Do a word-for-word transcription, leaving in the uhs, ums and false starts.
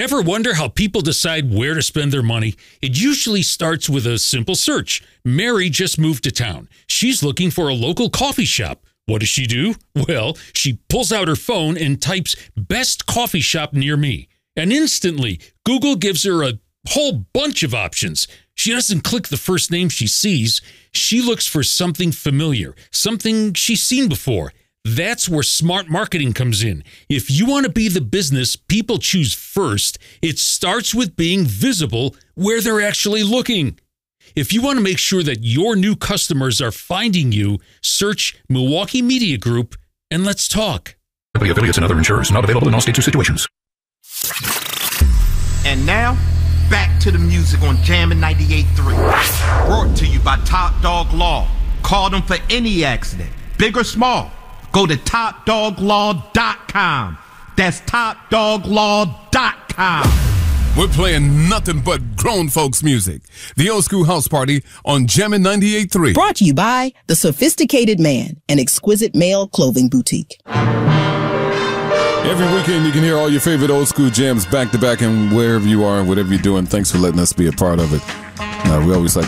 Ever wonder how people decide where to spend their money? It usually starts with a simple search. Mary just moved to town. She's looking for a local coffee shop. What does she do? Well, she pulls out her phone and types best coffee shop near me. And instantly, Google gives her a whole bunch of options. She doesn't click the first name she sees. She looks for something familiar, something she's seen before. That's where smart marketing comes in. If you want to be the business people choose first, it starts with being visible where they're actually looking. If you want to make sure that your new customers are finding you, search Milwaukee Media Group and let's talk. Affiliates and other insurers not available in all states or situations. And now, back to the music on Jammin' ninety-eight point three. Brought to you by Top Dog Law. Call them for any accident, big or small. Go to top dog law dot com. That's top dog law dot com. We're playing nothing but grown folks music. The Old School House Party on Jammin' ninety-eight point three. Brought to you by The Sophisticated Man, an exquisite male clothing boutique. Every weekend you can hear all your favorite old school jams back to back, and wherever you are and whatever you're doing, thanks for letting us be a part of it. Uh, we always like